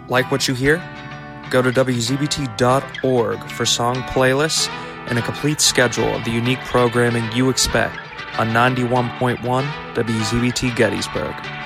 Like what you hear? Go to WZBT.org for song playlists and a complete schedule of the unique programming you expect on 91.1 WZBT Gettysburg.